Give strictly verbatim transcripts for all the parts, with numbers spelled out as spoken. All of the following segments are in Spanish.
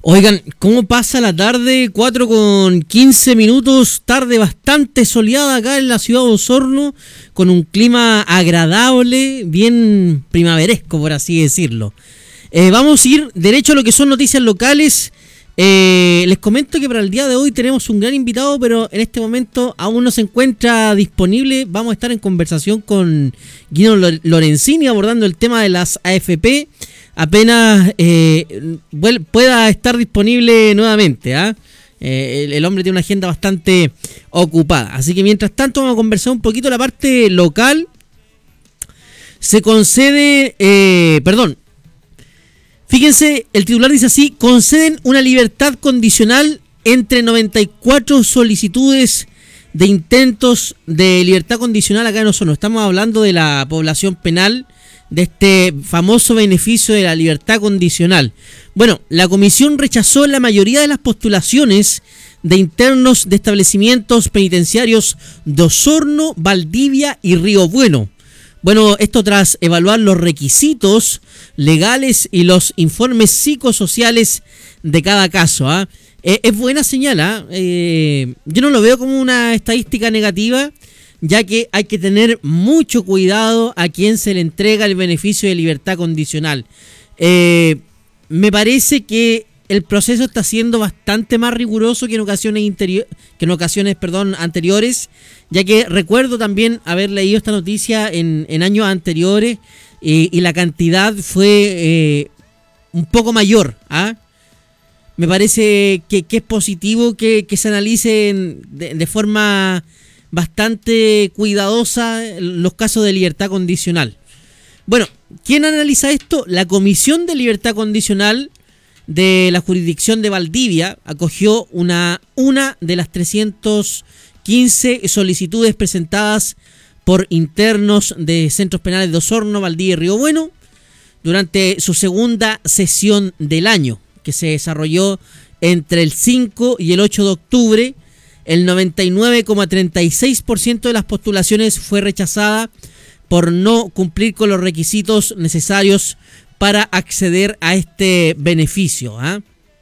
Oigan, ¿cómo pasa la tarde? cuatro con quince minutos, tarde bastante soleada acá en la ciudad de Osorno, con un clima agradable, bien primaveresco, por así decirlo. Eh, vamos a ir derecho a lo que son noticias locales. Eh, les comento que para el día de hoy tenemos un gran invitado, pero en este momento aún no se encuentra disponible. Vamos a estar en conversación con Guido Lorenzini abordando el tema de las A F P. Apenas eh, pueda estar disponible nuevamente, ¿ah? Eh, el, el hombre tiene una agenda bastante ocupada. Así que mientras tanto vamos a conversar un poquito la parte local. Se concede, eh, perdón, fíjense, el titular dice así: conceden una libertad condicional entre noventa y cuatro solicitudes de intentos de libertad condicional acá en Osorno. Estamos hablando de la población penal, de este famoso beneficio de la libertad condicional. Bueno, la comisión rechazó la mayoría de las postulaciones de internos de establecimientos penitenciarios de Osorno, Valdivia y Río Bueno. Bueno, esto tras evaluar los requisitos legales y los informes psicosociales de cada caso, ¿ah? Eh, es buena señal, ¿ah? Eh, yo no lo veo como una estadística negativa, ya que hay que tener mucho cuidado a quien se le entrega el beneficio de libertad condicional. Eh, me parece que el proceso está siendo bastante más riguroso que en ocasiones interior, que en ocasiones, perdón, anteriores, ya que recuerdo también haber leído esta noticia en, en años anteriores eh, y la cantidad fue eh, un poco mayor, ¿ah? Me parece que, que es positivo que, que se analicen de, de forma bastante cuidadosa los casos de libertad condicional. Bueno, ¿quién analiza esto? La Comisión de Libertad Condicional de la jurisdicción de Valdivia acogió una, una de las trescientas quince solicitudes presentadas por internos de centros penales de Osorno, Valdivia y Río Bueno durante su segunda sesión del año, que se desarrolló entre el cinco y el ocho de octubre. El noventa y nueve coma treinta y seis por ciento de las postulaciones fue rechazada por no cumplir con los requisitos necesarios para acceder a este beneficio, ¿ah?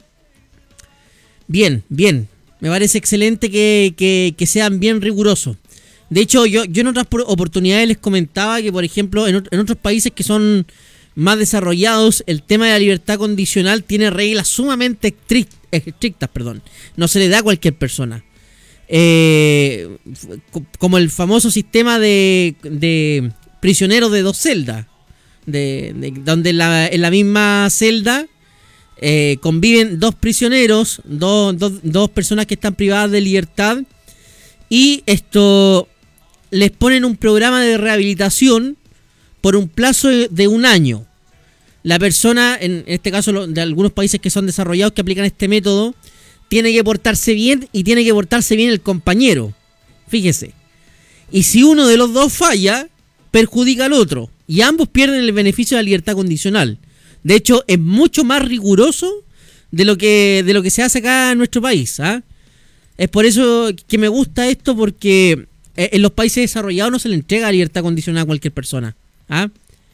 Bien, bien. Me parece excelente que, que, que sean bien rigurosos. De hecho, yo, yo en otras oportunidades les comentaba que, por ejemplo, en, en otros países que son más desarrollados, el tema de la libertad condicional tiene reglas sumamente estrictas, perdón. No se le da a cualquier persona. Eh, como el famoso sistema de, de prisioneros de dos celdas, de, de, donde la, en la misma celda eh, conviven dos prisioneros, dos, dos, dos personas que están privadas de libertad, y esto les ponen un programa de rehabilitación por un plazo de, de un año. La persona, en este caso de algunos países que son desarrollados que aplican este método, tiene que portarse bien y tiene que portarse bien el compañero. Fíjese. Y si uno de los dos falla, perjudica al otro. Y ambos pierden el beneficio de la libertad condicional. De hecho, es mucho más riguroso de lo que, de lo que se hace acá en nuestro país, ¿ah? Es por eso que me gusta esto, porque en los países desarrollados no se le entrega libertad condicional a cualquier persona, ¿ah?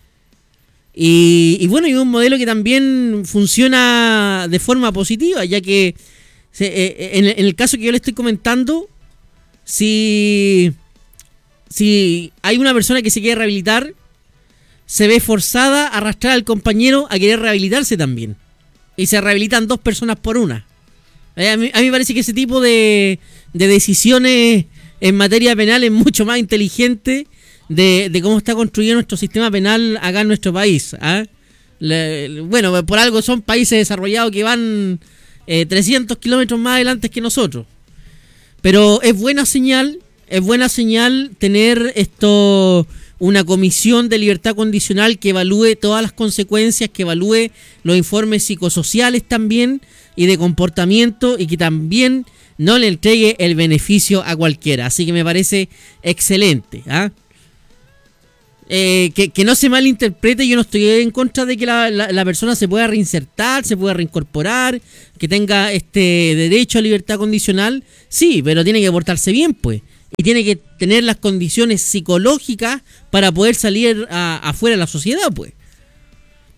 Y, y bueno, y un modelo que también funciona de forma positiva, ya que Se, eh, en, en el caso que yo le estoy comentando, si, si hay una persona que se quiere rehabilitar, se ve forzada a arrastrar al compañero a querer rehabilitarse también. Y se rehabilitan dos personas por una. Eh, a, mí, a mí me parece que ese tipo de, de decisiones en materia penal es mucho más inteligente de, de cómo está construido nuestro sistema penal acá en nuestro país, ¿ah? Le, bueno, por algo son países desarrollados que van Eh, trescientos kilómetros más adelante que nosotros. Pero es buena señal, es buena señal tener esto, una comisión de libertad condicional que evalúe todas las consecuencias, que evalúe los informes psicosociales también y de comportamiento, y que también no le entregue el beneficio a cualquiera. Así que me parece excelente, ¿ah? Eh, que, que no se malinterprete, yo no estoy en contra de que la, la, la persona se pueda reinsertar, se pueda reincorporar, que tenga este derecho a libertad condicional, sí, pero tiene que portarse bien, pues, y tiene que tener las condiciones psicológicas para poder salir a, afuera de la sociedad, pues.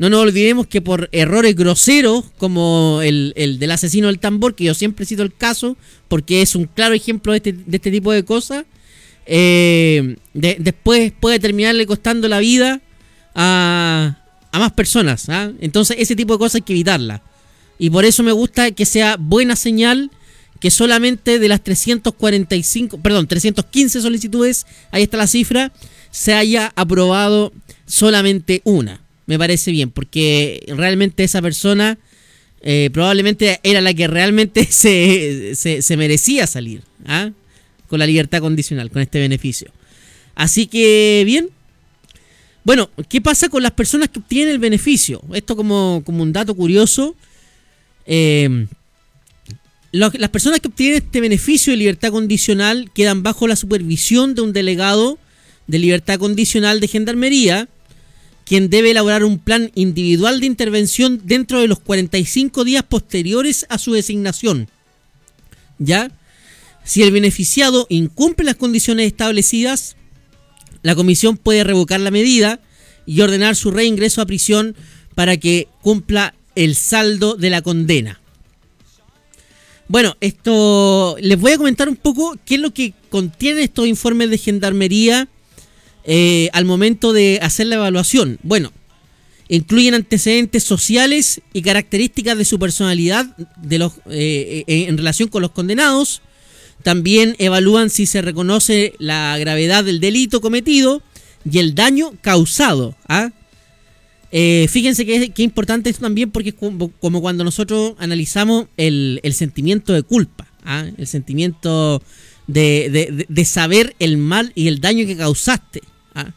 No nos olvidemos que por errores groseros, como el, el del asesino del tambor, que yo siempre cito el caso, porque es un claro ejemplo de este, de este tipo de cosas, eh, de, después puede terminarle costando la vida a, a más personas, ¿ah? Entonces ese tipo de cosas hay que evitarlas. Y por eso me gusta que sea buena señal que solamente de las trescientas cuarenta y cinco, perdón, trescientas quince solicitudes, ahí está la cifra, se haya aprobado solamente una. Me parece bien, porque realmente esa persona eh, probablemente era la que realmente se, se, se merecía salir, ¿ah? Con la libertad condicional, con este beneficio. Así que, bien. Bueno, ¿qué pasa con las personas que obtienen el beneficio? Esto como, como un dato curioso. Eh, lo, las personas que obtienen este beneficio de libertad condicional quedan bajo la supervisión de un delegado de libertad condicional de Gendarmería, quien debe elaborar un plan individual de intervención dentro de los cuarenta y cinco días posteriores a su designación. ¿Ya? Si el beneficiado incumple las condiciones establecidas, la comisión puede revocar la medida y ordenar su reingreso a prisión para que cumpla el saldo de la condena. Bueno, esto les voy a comentar un poco qué es lo que contienen estos informes de Gendarmería Eh, al momento de hacer la evaluación. Bueno, incluyen antecedentes sociales y características de su personalidad de los, eh, eh, en relación con los condenados. También evalúan si se reconoce la gravedad del delito cometido y el daño causado. ¿ah? Eh, fíjense que es que importante esto también, porque es como, como cuando nosotros analizamos el, el sentimiento de culpa, ¿ah? el sentimiento de, de, de saber el mal y el daño que causaste. ¿ah?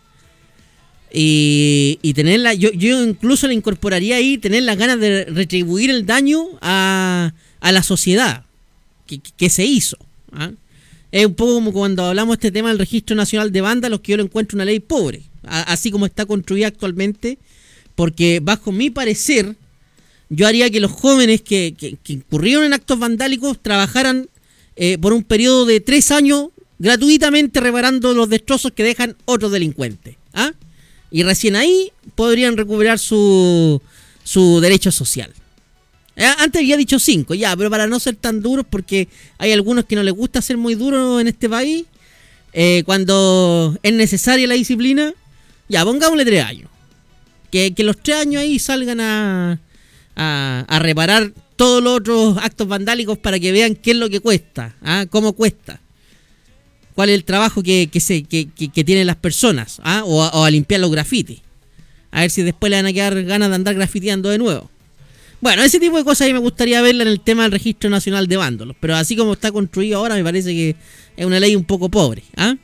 Y, y tenerla, yo, yo incluso le incorporaría ahí tener las ganas de retribuir el daño a, a la sociedad que, que se hizo. ¿ah? Es un poco como cuando hablamos de este tema del Registro Nacional de Vándalos, que yo lo encuentro una ley pobre, a, así como está construida actualmente, porque bajo mi parecer yo haría que los jóvenes que, que, que incurrieron en actos vandálicos trabajaran eh, por un periodo de tres años gratuitamente reparando los destrozos que dejan otros delincuentes. ¿ah? Y recién ahí podrían recuperar su, su derecho social. ¿Eh? Antes había dicho cinco, ya, pero para no ser tan duros, porque hay algunos que no les gusta ser muy duros en este país, eh, cuando es necesaria la disciplina, ya, pongámosle tres años. Que, que los tres años ahí salgan a, a, a reparar todos los otros actos vandálicos para que vean qué es lo que cuesta, ¿ah? Cómo cuesta. Cuál es el trabajo que, que, se, que, que, que tienen las personas, ¿ah? o, a, o a limpiar los grafitis. A ver si después le van a quedar ganas de andar grafiteando de nuevo. Bueno, ese tipo de cosas a mí me gustaría verla en el tema del Registro Nacional de Vándalos. Pero así como está construido ahora, me parece que es una ley un poco pobre. ¿ah?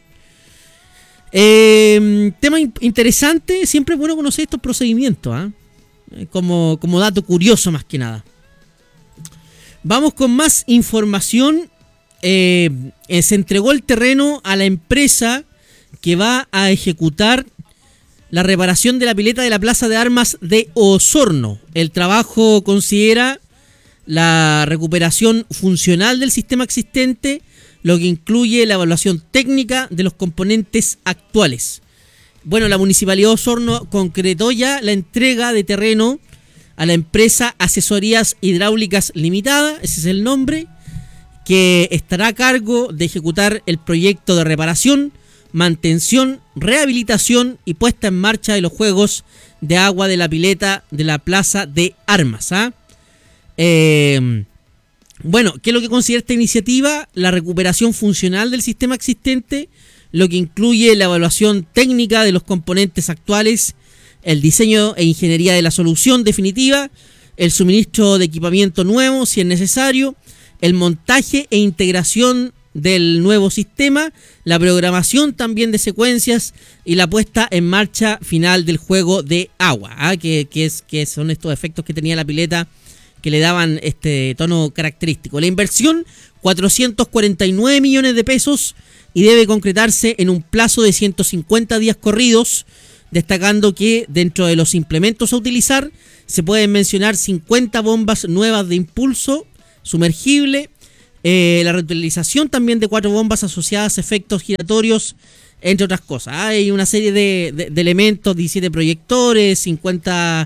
Eh, tema in- interesante, siempre es bueno conocer estos procedimientos. ¿ah? Como, como dato curioso más que nada. Vamos con más información. Eh, eh, se entregó el terreno a la empresa que va a ejecutar la reparación de la pileta de la Plaza de Armas de Osorno. El trabajo considera la recuperación funcional del sistema existente, lo que incluye la evaluación técnica de los componentes actuales. Bueno, la Municipalidad de Osorno concretó ya la entrega de terreno a la empresa Asesorías Hidráulicas Limitada, ese es el nombre, que estará a cargo de ejecutar el proyecto de reparación, mantención, rehabilitación y puesta en marcha de los juegos de agua de la pileta de la Plaza de Armas. ¿ah? Eh, bueno, ¿qué es lo que considera esta iniciativa? La recuperación funcional del sistema existente, lo que incluye la evaluación técnica de los componentes actuales, el diseño e ingeniería de la solución definitiva, el suministro de equipamiento nuevo si es necesario, el montaje e integración del nuevo sistema, la programación también de secuencias y la puesta en marcha final del juego de agua, ¿ah? que, que, es, que son estos efectos que tenía la pileta que le daban este tono característico. La inversión, cuatrocientos cuarenta y nueve millones de pesos, y debe concretarse en un plazo de ciento cincuenta días corridos, destacando que dentro de los implementos a utilizar se pueden mencionar cincuenta bombas nuevas de impulso sumergible, eh, la reutilización también de cuatro bombas asociadas a efectos giratorios, entre otras cosas. Hay una serie de, de, de elementos, diecisiete proyectores, cincuenta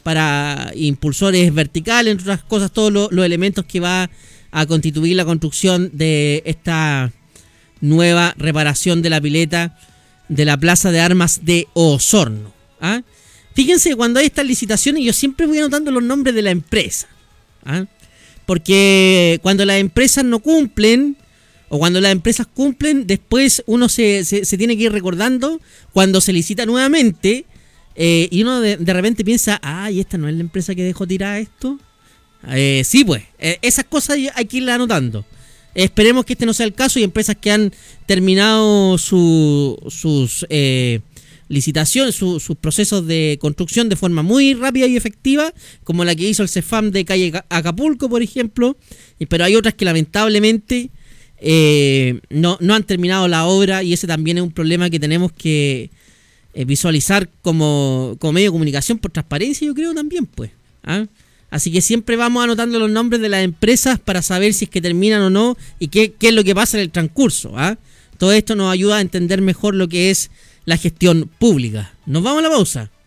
para impulsores verticales, entre otras cosas, todos los, los elementos que va a constituir la construcción de esta nueva reparación de la pileta de la Plaza de Armas de Osorno. ¿Ah? Fíjense, cuando hay estas licitaciones yo siempre voy anotando los nombres de la empresa. ¿Ah? Porque cuando las empresas no cumplen, o cuando las empresas cumplen, después uno se, se, se tiene que ir recordando cuando se licita nuevamente, eh, y uno de, de repente piensa, ay, ¿esta no es la empresa que dejó tirar esto? Eh, sí, pues, eh, esas cosas hay que irlas anotando. Esperemos que este no sea el caso y empresas que han terminado su, sus eh, licitaciones, su, sus procesos de construcción de forma muy rápida y efectiva, como la que hizo el CEFAM de calle Acapulco, por ejemplo, pero hay otras que lamentablemente eh, no, no han terminado la obra, y ese también es un problema que tenemos que eh, visualizar como, como medio de comunicación por transparencia, yo creo también, pues. ¿Ah? Así que siempre vamos anotando los nombres de las empresas para saber si es que terminan o no y qué, qué es lo que pasa en el transcurso. ¿Ah? Todo esto nos ayuda a entender mejor lo que es la gestión pública. Nos vamos a la pausa.